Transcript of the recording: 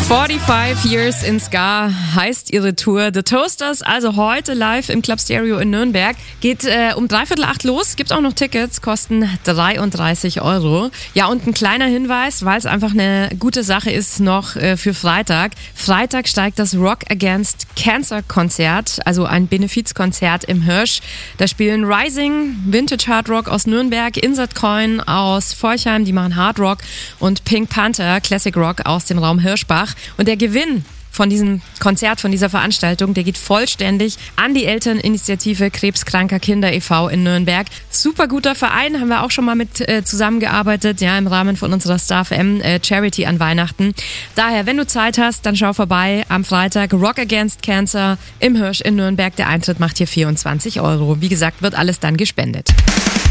45 Years in Ska heißt ihre Tour. The Toasters, also heute live im Club Stereo in Nürnberg. Geht um 7:45 los, gibt auch noch Tickets, kosten 33 €. Ja, und ein kleiner Hinweis, weil es einfach eine gute Sache ist, noch für Freitag. Freitag steigt das Rock Against Cancer Konzert, also ein Benefizkonzert im Hirsch. Da spielen Rising, Vintage Hard Rock aus Nürnberg, Insert Coin aus Forchheim, die machen Hard Rock, und Pink Panther, Classic Rock aus dem Raum Hirschbach. Und der Gewinn von diesem Konzert, von dieser Veranstaltung, der geht vollständig an die Elterninitiative Krebskranker Kinder e.V. in Nürnberg. Super guter Verein, haben wir auch schon mal mit zusammengearbeitet, ja, im Rahmen von unserer Star FM Charity an Weihnachten. Daher, wenn du Zeit hast, dann schau vorbei am Freitag. Rock Against Cancer im Hirsch in Nürnberg. Der Eintritt macht hier 24 €. Wie gesagt, wird alles dann gespendet.